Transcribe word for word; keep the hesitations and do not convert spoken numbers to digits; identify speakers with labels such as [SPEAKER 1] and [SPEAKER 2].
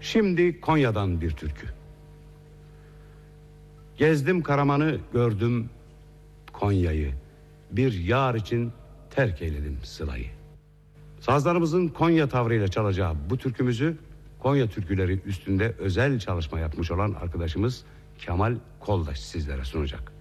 [SPEAKER 1] Şimdi Konya'dan bir türkü. Gezdim Karaman'ı, gördüm Konya'yı. Bir yar için terk eyledim sılayı. Sazlarımızın Konya tavrıyla çalacağı bu türkümüzü Konya türküleri üstünde özel çalışma yapmış olan arkadaşımız Kemal Koldaş sizlere sunacak.